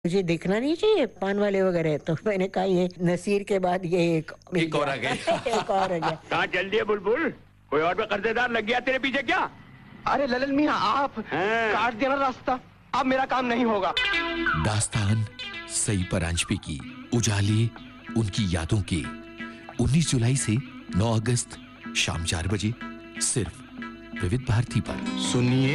मुझे देखना नहीं चाहिए पान वाले वगैरह, तो मैंने कहा ये नसीर के बाद ये एक और आ गया। एक और आ गया। कहाँ चल दिए बुलबुल? कोई और भी कर्जेदार लग गया तेरे पीछे क्या? अरे ललन मियां, आप काट देना रास्ता, अब मेरा काम नहीं होगा। दास्तान सई परांजपे की उजाले उनकी यादों के 19 जुलाई से 9 अगस्त शाम 4 बजे सिर्फ विविध भारती पर। सुनिए